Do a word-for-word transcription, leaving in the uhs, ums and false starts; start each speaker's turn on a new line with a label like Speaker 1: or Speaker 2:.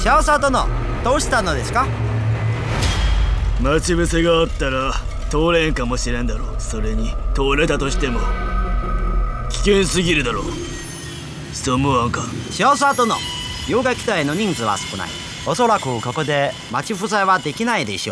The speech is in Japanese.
Speaker 1: 少佐殿、どうしたのですか？
Speaker 2: 待ち伏せがあったら通れんかもしれんだろう。それに通れたとしても危険すぎるだろう。そう思わんか？
Speaker 1: 少佐殿、遊撃隊の人数は少ない。おそらくここで待ち伏せはできないでしょう。